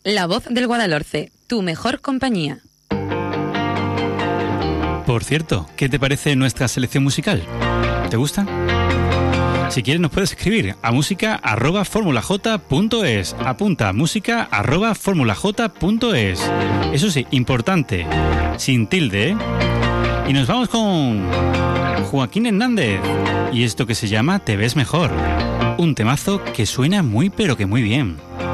La Voz del Guadalhorce, tu mejor compañía. Por cierto, ¿qué te parece nuestra selección musical? ¿Te gusta? Si quieres nos puedes escribir a música@formulaj.es. Apunta música@formulaj.es. Eso sí, importante, sin tilde, ¿eh? Y nos vamos con Joaquín Hernández y esto que se llama Te ves mejor. Un temazo que suena muy pero que muy bien.